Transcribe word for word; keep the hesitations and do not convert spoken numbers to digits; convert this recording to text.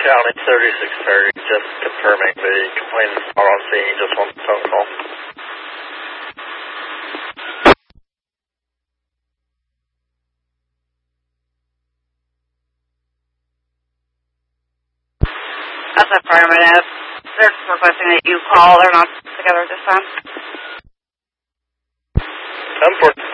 County thirty-six thirty, just confirming the complainant's not on scene, he just wants a phone call. That's affirmative. They're just requesting that you call. They're not together at this time. ten four.